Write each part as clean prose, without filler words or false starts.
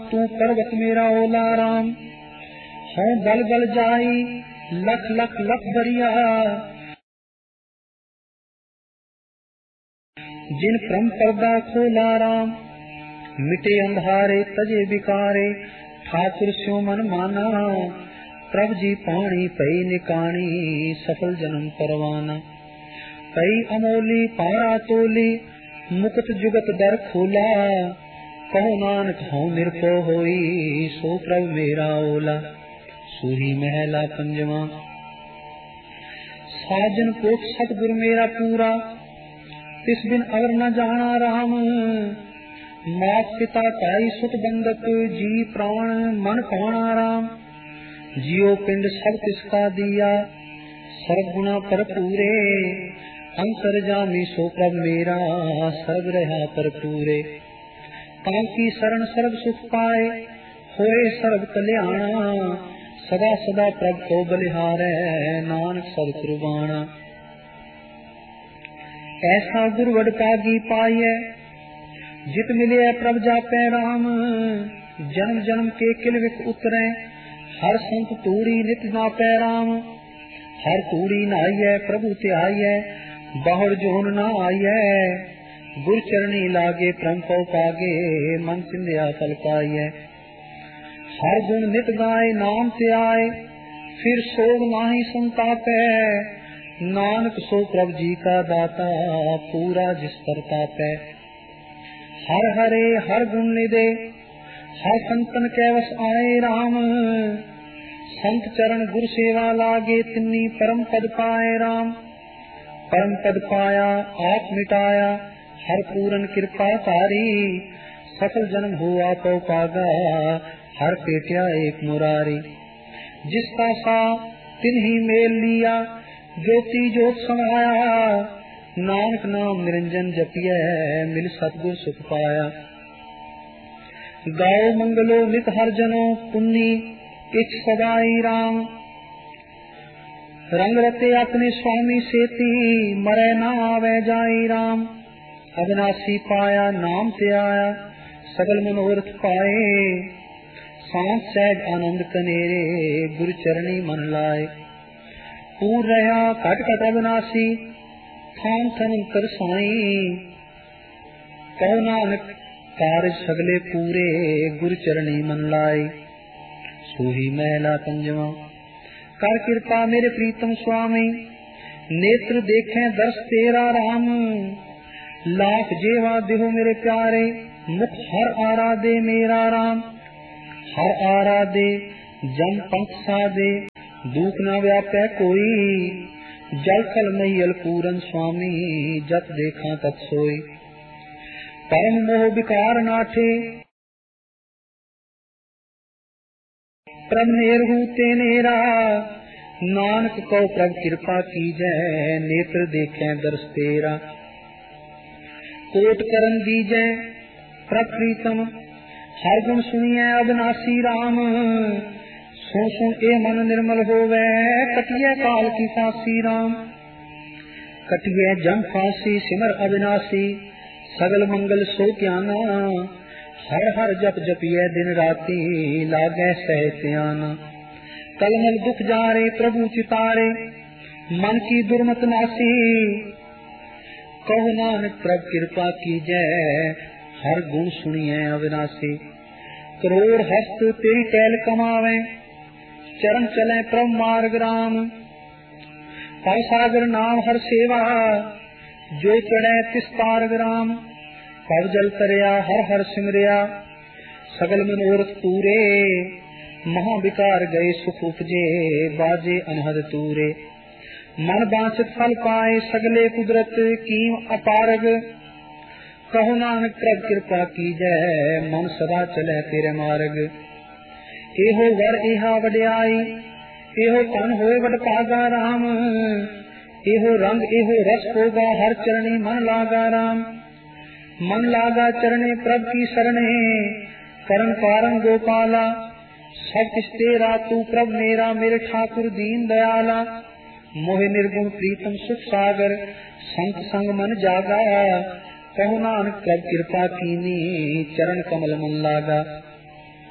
तू पर्वत मेरा ओला राम। हूँ बल बल जाई लख लख लख बरिया, जिन परम पर्दा खोला राम। मिटे अंधारे तजे बिकारे, ठाकुर स्यो मन माना। प्रभ जी पानी पई निकानी, सफल जन्म परवाना। पई अमोली पारा तोली, मुकुट जुगत दर खोला। कहो नानक हूँ निरपो होई, सो प्रभ मेरा ओला। सूही महला पंजवा। साजन कोट सतगुर मेरा पूरा, तिस बिन अवर न जाना राम। मात पिता ताई सुत बंदक, जी प्राण मन पाना राम। जियो पिंड सब तिसका दिया, सर्व गुना पर पूरे। अंतर जामी सो प्रभ मेरा, सर्व रहा पर पूरे। ताकि शरण सर्व सुख पाए, होए सर्व कल्याणा। सदा सदा प्रभ को बलिहारै, नानक सब कुर्बाना। ऐसा गुरवड पागी पाइए, जित मिले प्रभ जापै राम। जन्म जन्म के किल विख उतरे, हर संत तूड़ी नित नापै राम। हर तूड़ी नहाइए प्रभु त्याइए, बाहर जोन न आइए। गुर चरणी लागे परम पौ पागे, मन चिंध्या फल पाइए। हर गुण नित गाय नाम त्याय, फिर सोग नाहि संतापै। नानक सो प्रभ जी का दाता, पूरा जिस पर तापै। हर हरे हर गुण निदे, हर संतन कैवस आए राम। संत चरण गुर सेवा लागे, तिन्नी परम पद पाए राम। परम पद पाया आप मिटाया, हर पूरन कृपा तारी। सफल जन्म हुआ पौ पागा, हर पेटिया एक मुरारी। जिसका सा तिन्ही मेल लिया, ज्योति जोत समाया। नानक नाम निरंजन जपिए, मिल सतगुर सुख पाया। गाओ मंगलो नित हर जनो, पुन्नी इच सदाई राम। रंग रते अपने स्वामी सेती, मरै न आवे जाई राम। अविनाशी पाया नाम ते आया, सगल मनोरथ पाए। सांस सहज आनंद कनेरे, गुरु चरणी मन लाए। पूर रहा घट घट अविनाशी, थान थन अंतर साई। कहो नानक कार्य सगले पूरे, गुरु चरणी मन लाए। सूही महला पंजवा। कर कृपा मेरे प्रीतम स्वामी, नेत्र देखें दर्श तेरा राम। लाख जेवा देहो मेरे प्यारे, मुख हर आराधे मेरा राम। हर आराधे जन पंथ साधे, दुख न व्यापै कोई। जल कल मैयल पूरन स्वामी, जत देखा तत सोई। परम मोह विकार नाठे, प्रभ नेरहू ते नेरा। नानक को प्रभ कृपा कीजै, नेत्र देखें दर्श तेरा। कोट करन दीजै प्रभ प्रीतम, हर गुण सुनिए अविनाशी राम। सो सो ए मन निर्मल होवे, कटिए काल की फांसी राम। कटिए जम फांसी सिमर अविनाशी, सगल मंगल सो ज्ञाना। हर हर जप जपिए दिन राती, लागे सहज आना। कलमल दुख जारे प्रभु चितारे, मन की दुर्मत नासी। कहो नानक प्रभ कृपा कीजै, हर गुण सुनिए अविनाशी। करोड़ हस्त तेरी कैल कमावे, चरण चले प्रभ मार्ग राम। हर सागर नाम हर सेवा, जो चढ़े तिस तारग राम। पव जल तरया हर हर सिमरिया, सगल मनोरथ पूरे। महाविकार गए सुख उपजे, बाजे अनहद तूरे। मन बांछित फल पाए, सगले कुदरत कीम अपारग। कहो नानक प्रभ कृपा कीजै, मन सदा चले तेरे मार्ग। एहो वर एहा वड्याई, एहो तन होए वड पागा राम। एहो रंग एहो रस होगा, हर चरणी मन लागा राम। मन लागा चरणे प्रभ की शरणे, करण कारण गोपाला। सब किस तेरा तू प्रभ मेरा, मेरे ठाकुर दीन दयाला। मोहि निर्गुण प्रीतम सुख सागर, संत संग मन जागा। कहो नानक प्रभ कृपा कीनी, चरण कमल मन लागा।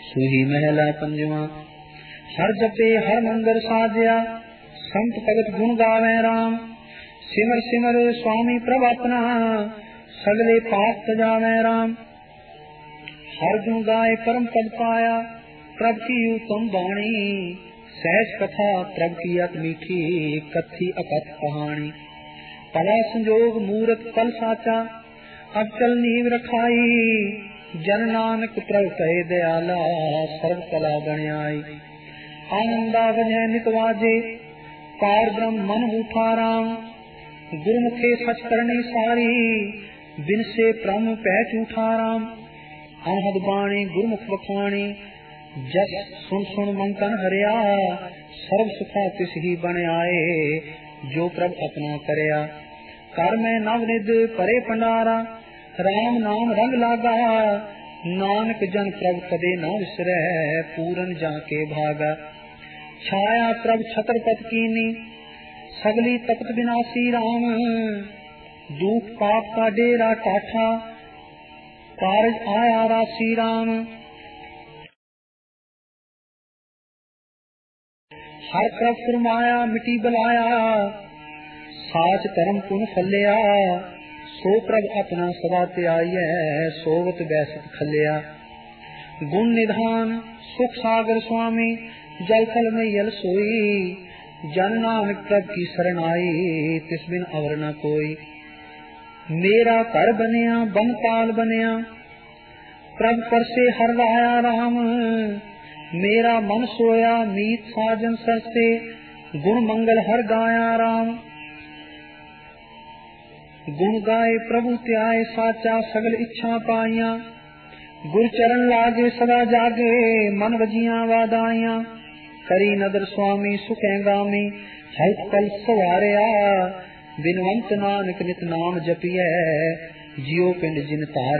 सुही महला पंजवा। हर जपे हर मंदिर साजया, संत भगत गुण गावे राम। सिमर सिमर स्वामी प्रभ अपना, सगले पाप तजावे राम। हर गुण गाय परम पद पाया, प्रभ की उत्तम वाणी। सहज कथा प्रभ की अति मीठी, कथी अकथ कहानी। पला संजोग मूरत पल साचा, अचल नीव रखाई। जन नानक प्रभ कहे दयाला, सर्व कला बनियाई। आनंदा वजह नित वाजे, पार ब्रह्म मन उठा राम। गुरुमुखे सच करनी सारी, बिन से ब्रह्म पहच उठा राम। अनहद बाणी गुरुमुख बखानी, जस सुन सुन मन तन हरिया। सर्व सुखा तिस ही बन आए, जो प्रभ अपना करया। कर में नव निध परे भंडारा, राम नाम रंग लागा। नानक जन प्रभ कदे न विसरै, पूरन जाके भागा। छाया प्रभ छत्रपत कीनी, सगली तपत विनाशी राम। दुख पाप का डेरा टाठा, कारज आया राशि राम। हर प्रभ फरमाया मिटी बलाया, साच धर्म पुन फलिया। सो प्रभ अपना सदा त्याइए, सोवत बैसत खलिया। गुण निधान सुख सागर स्वामी, जल थल में यल सोई। जन नानक प्रभ की शरण आई, तिस बिन अवर न कोई। मेरा घर बनिया बनपाल बनिया, प्रभ पर से हर आया राम। मेरा मन सोया मीत साजन सरसे, गुण मंगल हर गाया राम। गुण गाए प्रभु त्याय साचा, सगल इच्छा पाइया। गुर चरण लागे सदा जागे, मन वजिया वादाइया। करी नदर स्वामी सुखें गामी, हल्क पल सवारिया। बिनवंत नानक नित नाम जपिए, जियो पिंड जिन तार